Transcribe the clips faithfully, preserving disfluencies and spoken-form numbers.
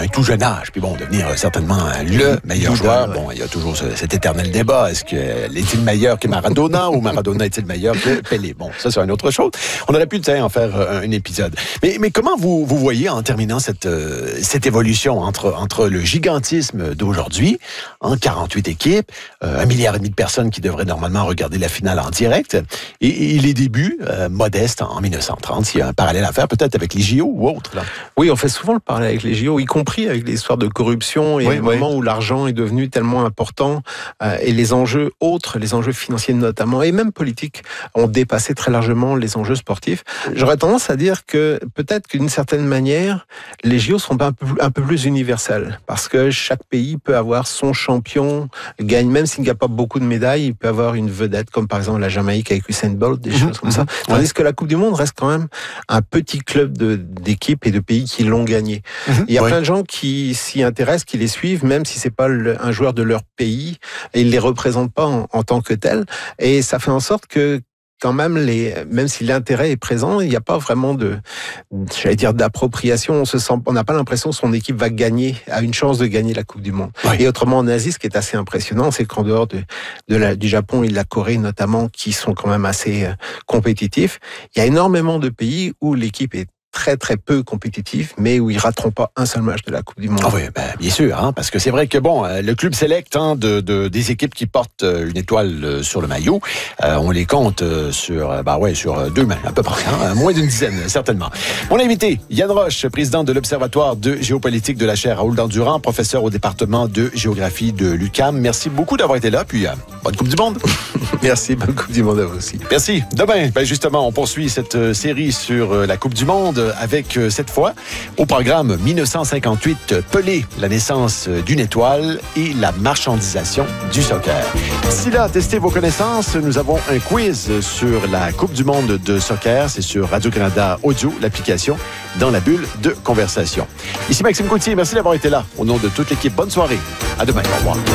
un tout jeune âge, puis bon, devenir euh, certainement euh, le meilleur Idole, joueur. ouais. Bon, il y a toujours ce, cet éternel débat. Est-ce que euh, est-il meilleur que Maradona ou Maradona est-il meilleur que Pelé? Bon, ça, c'est une autre chose. On aurait pu, tu sais, en faire euh, un épisode. Mais, mais comment vous, vous voyez, en terminant cette, euh, cette évolution entre, entre le gigantisme d'aujourd'hui, en quarante-huit équipes, euh, un milliard et demi de personnes qui devraient normalement regarder la finale en direct, et, et les débuts euh, modestes en mille neuf cent trente, s'il y a un parallèle à faire, peut-être avec les J O ou autre, là. Oui, on fait souvent le parallèle avec les J O, y compris avec l'histoire de corruption et oui, le oui. moment où l'argent est devenu tellement important euh, et les enjeux autres, les enjeux financiers notamment, et même politiques, ont dépassé très largement les enjeux sportifs. J'aurais tendance à dire que peut-être qu'une certaine manière, les J O sont un peu, un peu plus universels, parce que chaque pays peut avoir son champion, gagne, même s'il n'y a pas beaucoup de médailles, il peut avoir une vedette, comme par exemple la Jamaïque avec Usain Bolt, des mmh, choses comme mmh, ça. Tandis ouais. que la Coupe du Monde reste quand même un petit club de, d'équipes et de pays qui l'ont gagné. Mmh, il y a ouais. plein de gens qui s'y intéressent, qui les suivent, même si c'est pas le, un joueur de leur pays, et ils les représentent pas en, en tant que tel. Et ça fait en sorte que quand même, les, même si l'intérêt est présent, il n'y a pas vraiment de, j'allais dire, d'appropriation. On se sent, on n'a pas l'impression que son équipe va gagner, a une chance de gagner la Coupe du Monde. Oui. Et autrement, en Asie, ce qui est assez impressionnant, c'est qu'en dehors de, de la, du Japon et de la Corée notamment, qui sont quand même assez euh, compétitifs, il y a énormément de pays où l'équipe est très très peu compétitif, mais où ils rateront pas un seul match de la Coupe du Monde. Ah oui, ben, bien sûr, hein, parce que c'est vrai que bon, le club select hein, de, de des équipes qui portent une étoile sur le maillot, euh, on les compte sur, bah ouais, sur deux mains à peu près, hein, moins d'une dizaine certainement. Mon invité, Yann Roche, président de l'Observatoire de géopolitique de la chaire Raoul Dandurand, professeur au département de géographie de l'U Q A M. Merci beaucoup d'avoir été là, puis euh, bonne Coupe du Monde. Merci, bonne Coupe du Monde à vous aussi. Merci. Demain, ben justement, on poursuit cette euh, série sur euh, la Coupe du Monde avec euh, cette fois au programme mille neuf cent cinquante-huit, Pelé, la naissance d'une étoile et la marchandisation du soccer. D'ici là, testez vos connaissances. Nous avons un quiz sur la Coupe du Monde de soccer. C'est sur Radio-Canada Audio, l'application dans la bulle de conversation. Ici Maxime Coutier, merci d'avoir été là. Au nom de toute l'équipe, bonne soirée. À demain. Au revoir.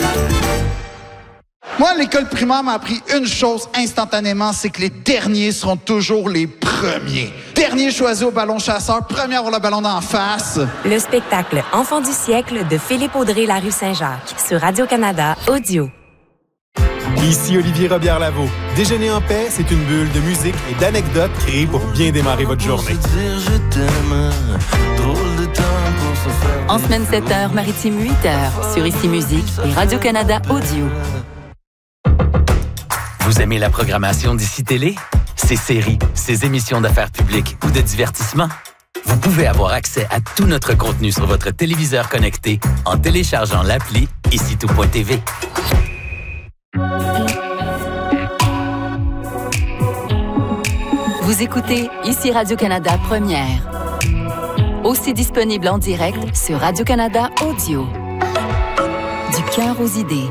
Moi, l'école primaire m'a appris une chose instantanément, c'est que les derniers seront toujours les premiers. Dernier choisi au ballon chasseur, premier à avoir le ballon d'en face. Le spectacle Enfant du siècle de Philippe Audrey, la rue Saint-Jacques, sur Radio-Canada Audio. Ici Olivier Robillard-Lavaux. Déjeuner en paix, c'est une bulle de musique et d'anecdotes créées pour bien démarrer votre journée. En semaine sept heures, maritime huit heures, sur Ici Musique et Radio-Canada Audio. Vous aimez la programmation d'Ici Télé? Ses séries, ses émissions d'affaires publiques ou de divertissement? Vous pouvez avoir accès à tout notre contenu sur votre téléviseur connecté en téléchargeant l'appli ici tout point t v. Vous écoutez Ici Radio-Canada Première. Aussi disponible en direct sur Radio-Canada Audio. Du cœur aux idées.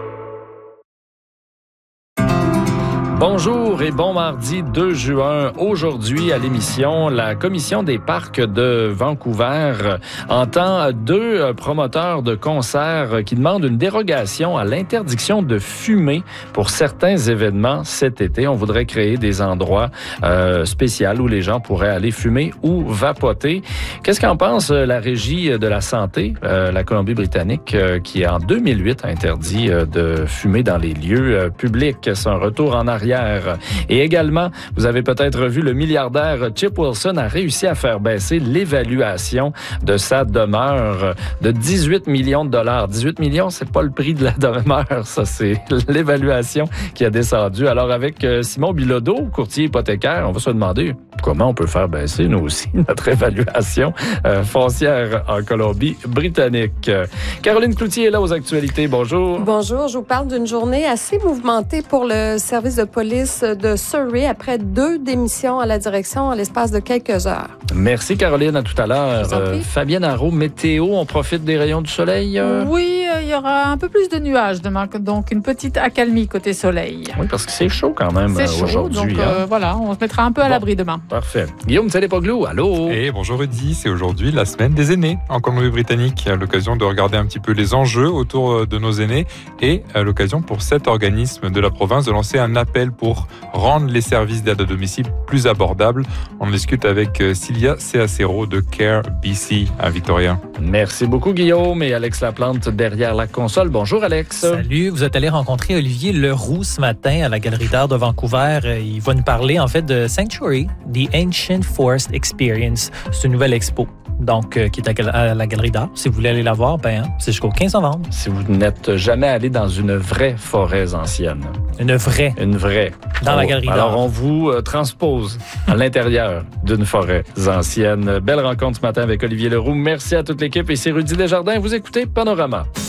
Bonjour et bon mardi deux juin. Aujourd'hui, à l'émission, la Commission des parcs de Vancouver entend deux promoteurs de concerts qui demandent une dérogation à l'interdiction de fumer pour certains événements cet été. On voudrait créer des endroits euh, spéciaux où les gens pourraient aller fumer ou vapoter. Qu'est-ce qu'en pense la Régie de la santé, euh, la Colombie-Britannique, euh, qui en deux mille huit a interdit euh, de fumer dans les lieux euh, publics? C'est un retour en arrière. Et également, vous avez peut-être vu, le milliardaire Chip Wilson a réussi à faire baisser l'évaluation de sa demeure de dix-huit millions de dollars. dix-huit millions, c'est pas le prix de la demeure, ça, c'est l'évaluation qui a descendu. Alors, avec Simon Bilodeau, courtier hypothécaire, on va se demander comment on peut faire baisser, nous aussi, notre évaluation euh, foncière en Colombie-Britannique. Caroline Cloutier est là aux actualités. Bonjour. Bonjour. Je vous parle d'une journée assez mouvementée pour le service de police de Surrey après deux démissions à la direction en l'espace de quelques heures. Merci, Caroline. À tout à l'heure. Euh, Fabienne Arrault, météo, on profite des rayons du soleil? Euh... Oui, il y aura un peu plus de nuages demain, donc une petite accalmie côté soleil. Oui, parce que c'est chaud quand même c'est chaud, aujourd'hui. Donc hein? euh, voilà, on se mettra un peu à bon. l'abri demain. Parfait. Guillaume Télépoglou, allô? Et bonjour Rudy, c'est aujourd'hui la semaine des aînés en Colombie-Britannique. L'occasion de regarder un petit peu les enjeux autour de nos aînés et l'occasion pour cet organisme de la province de lancer un appel pour rendre les services d'aide à domicile plus abordables. On en discute avec Cilia Ceacero de Care B C à Victoria. Merci beaucoup Guillaume et Alex Laplante derrière la console. Bonjour Alex. Salut, vous êtes allé rencontrer Olivier Leroux ce matin à la Galerie d'art de Vancouver. Il va nous parler en fait de Sanctuary, The Ancient Forest Experience. C'est une nouvelle expo. Donc, euh, qui est à la Galerie d'art. Si vous voulez aller la voir, ben, c'est jusqu'au quinze novembre. Si vous n'êtes jamais allé dans une vraie forêt ancienne. Une vraie. Une vraie. Dans on, la Galerie d'art. Alors, on vous euh, transpose à l'intérieur d'une forêt ancienne. Belle rencontre ce matin avec Olivier Leroux. Merci à toute l'équipe et c'est Rudy Desjardins. Vous écoutez Panorama.